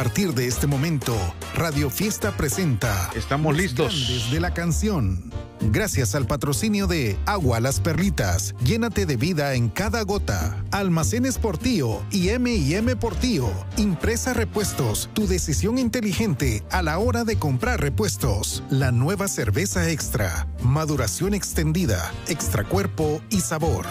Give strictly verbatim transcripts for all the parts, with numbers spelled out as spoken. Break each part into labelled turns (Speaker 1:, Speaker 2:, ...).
Speaker 1: A partir de este momento, Radio Fiesta presenta
Speaker 2: Estamos listos.
Speaker 1: Grandes de la canción. Gracias al patrocinio de Agua Las Perlitas, llénate de vida en cada gota. Almacenes Portillo y eme y eme Portillo. Impresa Repuestos, tu decisión inteligente a la hora de comprar repuestos. La nueva cerveza extra, maduración extendida, extra cuerpo y sabor.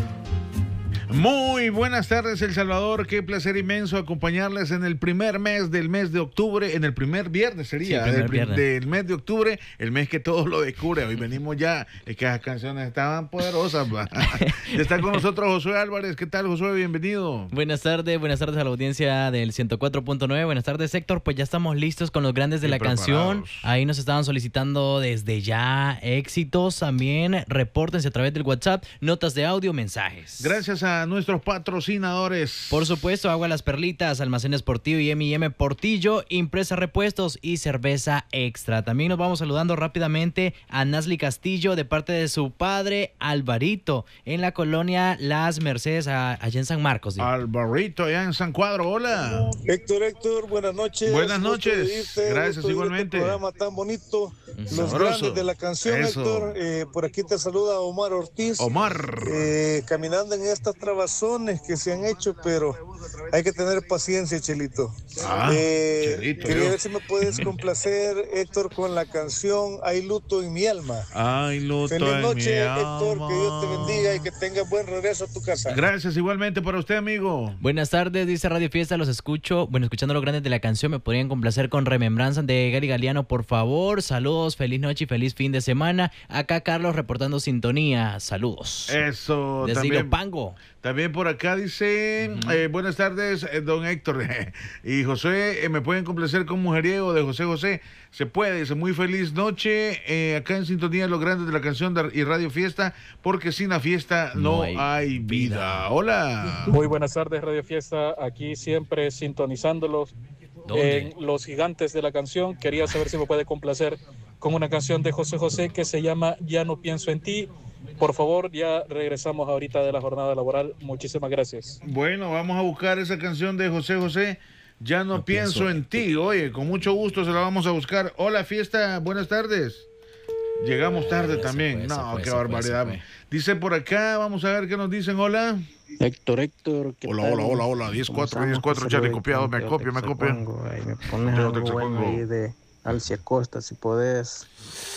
Speaker 2: Muy buenas tardes, El Salvador. Qué placer inmenso acompañarles en el primer mes del mes de octubre, en el primer viernes sería,
Speaker 3: sí, primer
Speaker 2: del,
Speaker 3: viernes.
Speaker 2: del mes de octubre, el mes que todos lo descubre. Hoy venimos ya, es que las canciones estaban poderosas. Está con nosotros Josué Álvarez. ¿Qué tal, Josué? Bienvenido.
Speaker 3: Buenas tardes, buenas tardes a la audiencia del ciento cuatro punto nueve. Buenas tardes, Héctor. Pues ya estamos listos con los grandes de
Speaker 2: Bien
Speaker 3: la canción.
Speaker 2: preparados.
Speaker 3: Ahí nos estaban solicitando desde ya éxitos también. Repórtense a través del WhatsApp, notas de audio, mensajes.
Speaker 2: Gracias a nuestros patrocinadores.
Speaker 3: Por supuesto, Agua Las Perlitas, Almacenes Portillo y eme y eme Portillo, Impresa Repuestos y Cerveza Extra. También nos vamos saludando rápidamente a Nasli Castillo de parte de su padre Alvarito en la colonia Las Mercedes, a- allá en San Marcos. digo.
Speaker 2: Alvarito, allá en San Cuadro. Hola.
Speaker 4: Héctor, Héctor, buenas noches.
Speaker 2: Buenas
Speaker 4: Gusto
Speaker 2: noches.
Speaker 4: de irte,
Speaker 2: Gracias,
Speaker 4: gusto de
Speaker 2: igualmente.
Speaker 4: Este programa tan bonito. Los
Speaker 2: Sabroso.
Speaker 4: grandes de la canción,
Speaker 2: Eso.
Speaker 4: Héctor. Eh, por aquí te saluda Omar Ortiz.
Speaker 2: Omar.
Speaker 4: Eh, caminando en estas trabazones que se han hecho, pero hay que tener paciencia, Chelito.
Speaker 2: Ah,
Speaker 4: Eh,
Speaker 2: Chelito,
Speaker 4: quería
Speaker 2: yo.
Speaker 4: ver si me puedes complacer, Héctor, con la canción Hay luto en mi alma.
Speaker 2: Ay, luto
Speaker 4: Feliz
Speaker 2: en
Speaker 4: noche,
Speaker 2: mi
Speaker 4: Héctor, que Dios te
Speaker 2: alma.
Speaker 4: bendiga y que tengas buen regreso a tu casa.
Speaker 2: Gracias, igualmente para usted, amigo.
Speaker 3: Buenas tardes, dice Radio Fiesta, los escucho. Bueno, escuchando los grandes de la canción, me podrían complacer con Remembranzas de Gary Galeano, por favor. Saludos, feliz noche y feliz fin de semana. Acá Carlos reportando sintonía. Saludos.
Speaker 2: Eso,
Speaker 3: Desde
Speaker 2: también,
Speaker 3: Ilopango.
Speaker 2: también por acá dice, eh, buenas tardes, eh, don Héctor y José, eh, me pueden complacer con Mujeriego de José José, se puede, dice, muy feliz noche, eh, acá en sintonía los grandes de la canción de, y Radio Fiesta, porque sin la fiesta no,
Speaker 3: No
Speaker 2: hay,
Speaker 3: hay
Speaker 2: vida.
Speaker 3: vida.
Speaker 2: Hola.
Speaker 5: Muy buenas tardes, Radio Fiesta, aquí siempre sintonizándolos
Speaker 3: ¿Dónde?
Speaker 5: en Los Gigantes de la Canción. Quería saber si me puede complacer con una canción de José José que se llama Ya no pienso en ti. Por favor, ya regresamos ahorita de la jornada laboral. Muchísimas gracias.
Speaker 2: Bueno, vamos a buscar esa canción de José José, ya no,
Speaker 3: No
Speaker 2: pienso,
Speaker 3: pienso
Speaker 2: en
Speaker 3: en
Speaker 2: ti, oye, con mucho gusto se la vamos a buscar. Hola, fiesta, buenas tardes. Llegamos tarde
Speaker 3: Se
Speaker 2: también,
Speaker 3: fue, se
Speaker 2: no,
Speaker 3: fue,
Speaker 2: qué
Speaker 3: se fue,
Speaker 2: barbaridad.
Speaker 3: se fue.
Speaker 2: Dice por acá, vamos a ver qué nos dicen, hola.
Speaker 6: Héctor, Héctor, ¿qué
Speaker 2: Hola,
Speaker 6: tal?
Speaker 2: hola, hola, hola, diez cuatro,
Speaker 6: ¿Cómo
Speaker 2: diez cuatro,
Speaker 6: estamos?
Speaker 2: Charlie,
Speaker 6: Saludos,
Speaker 2: copiado, me
Speaker 6: Teo
Speaker 2: copia, me copia.
Speaker 6: Texacongo, ahí me pones
Speaker 2: Teo
Speaker 6: algo bueno
Speaker 2: Texacongo.
Speaker 6: ahí de Alcia Costa, si podés.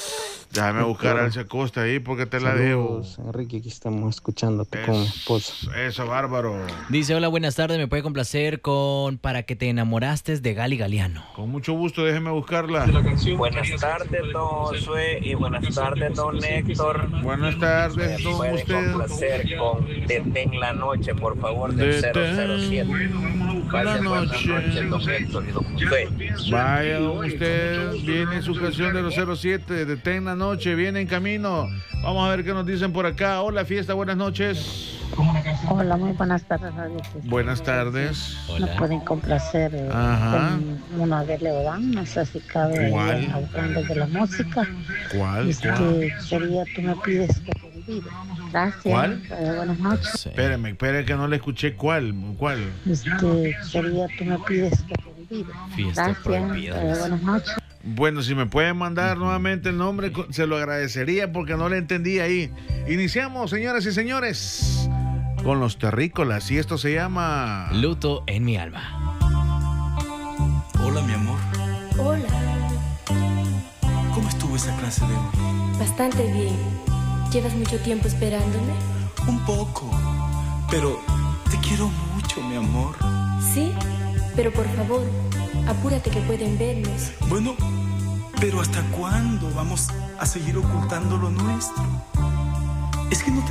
Speaker 2: Déjame buscar a
Speaker 6: Claro.
Speaker 2: Alcia Costa ahí porque te la debo.
Speaker 6: Saludos, Enrique, aquí estamos escuchándote con mi esposa.
Speaker 2: Eso, bárbaro.
Speaker 3: Dice, hola, buenas tardes, me puede complacer con Para que te enamoraste de Gali Galeano.
Speaker 2: Con mucho gusto, déjeme buscarla.
Speaker 7: Buenas tardes, don Josué, y buenas tardes, don Héctor.
Speaker 2: Buenas tardes,
Speaker 7: Me
Speaker 2: don
Speaker 7: puede
Speaker 2: usted.
Speaker 7: complacer con Detén la Noche, por favor, del
Speaker 2: Detén
Speaker 7: cero cero siete.
Speaker 2: la
Speaker 7: Vaya, buenas
Speaker 2: noche.
Speaker 7: noches, don Héctor y don Josué.
Speaker 2: Vaya, don usted, viene su canción de los cero siete, Detén la noche, viene en camino. Vamos a ver qué nos dicen por acá. Hola, fiesta, buenas noches.
Speaker 8: Hola, muy buenas tardes, Radio Fiesta.
Speaker 2: Buenas tardes.
Speaker 8: Nos pueden complacer eh,
Speaker 2: Ajá.
Speaker 8: con una de Leodán, no sé si cabe
Speaker 2: ¿Cuál?
Speaker 8: en los grandes de la música.
Speaker 2: ¿Cuál?
Speaker 8: Es
Speaker 2: ¿Cuál?
Speaker 8: que sería Tú me pides que te olvide. Gracias.
Speaker 2: ¿Cuál?
Speaker 8: eh, buenas noches.
Speaker 3: Sí.
Speaker 2: Espéreme, espere que no le escuché cuál. ¿Cuál?
Speaker 8: Es que sería Tú me pides que te olvide.
Speaker 3: Fiesta
Speaker 8: Gracias.
Speaker 3: prohibida.
Speaker 8: eh, buenas noches.
Speaker 2: Bueno, si me pueden mandar nuevamente el nombre, co- se lo agradecería porque no le entendí ahí. Iniciamos, señoras y señores, con los terrícolas y esto se llama...
Speaker 3: Luto en mi alma.
Speaker 9: Hola, mi amor.
Speaker 10: Hola,
Speaker 9: ¿Cómo estuvo esa clase de hoy?
Speaker 10: bastante bien. ¿Llevas mucho tiempo esperándome?
Speaker 9: Un poco. Pero te quiero mucho, mi amor.
Speaker 10: Sí, pero por favor, apúrate que pueden vernos.
Speaker 9: Bueno, pero ¿hasta cuándo vamos a seguir ocultando lo nuestro? Es que no te